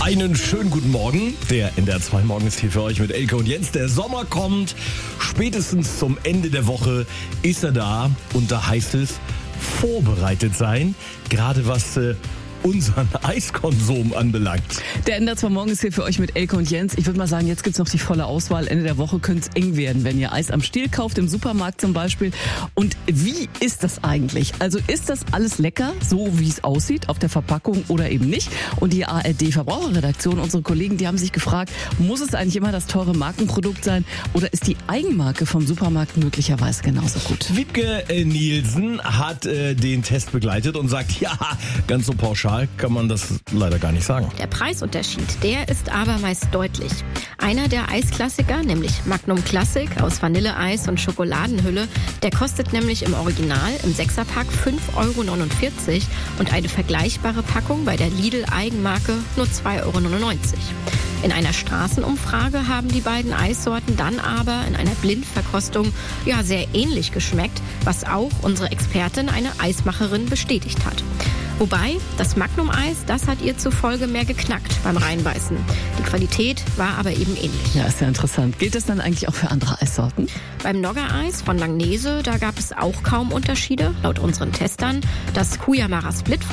Einen schönen guten Morgen. Der NDR 2 Morgen ist hier für euch mit Elke und Jens. Der Sommer kommt. Spätestens zum Ende der Woche ist er da. Und da heißt es, vorbereitet sein. Gerade was unseren Eiskonsum anbelangt. Der NDR 2 Morgen ist hier für euch mit Elke und Jens. Ich würde mal sagen, jetzt gibt's noch die volle Auswahl. Ende der Woche könnte es eng werden, wenn ihr Eis am Stiel kauft, im Supermarkt zum Beispiel. Und wie ist das eigentlich? Also ist das alles lecker, so wie es aussieht auf der Verpackung oder eben nicht? Und die ARD-Verbraucherredaktion, unsere Kollegen, die haben sich gefragt, muss es eigentlich immer das teure Markenprodukt sein oder ist die Eigenmarke vom Supermarkt möglicherweise genauso gut? Wiebke Nielsen hat den Test begleitet und sagt, ja, ganz so pauschal kann man das leider gar nicht sagen. Der Preisunterschied, der ist aber meist deutlich. Einer der Eisklassiker, nämlich Magnum Classic aus Vanilleeis und Schokoladenhülle, der kostet nämlich im Original im 6er-Pack 5,49 € und eine vergleichbare Packung bei der Lidl-Eigenmarke nur 2,99 €. In einer Straßenumfrage haben die beiden Eissorten dann aber in einer Blindverkostung sehr ähnlich geschmeckt, was auch unsere Expertin, eine Eismacherin, bestätigt hat. Wobei, das Magnum-Eis, das hat ihr zufolge mehr geknackt beim Reinbeißen. Die Qualität war aber eben ähnlich. Ja, ist ja interessant. Gilt das dann eigentlich auch für andere Eissorten? Beim Nogger-Eis von Langnese, da gab es auch kaum Unterschiede, laut unseren Testern. Das Cuyamara Split